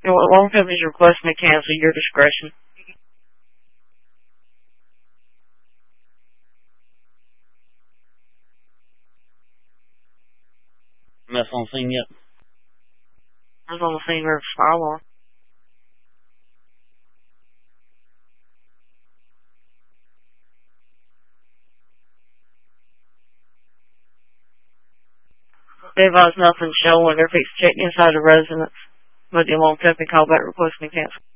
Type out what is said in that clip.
Alarm company's requesting to cancel. Your discretion. Mess on scene yet? I was on the scene where it's fire alarm. They advise nothing showing. They're fixed to check inside the residence, but the alarm company called back requesting to cancel.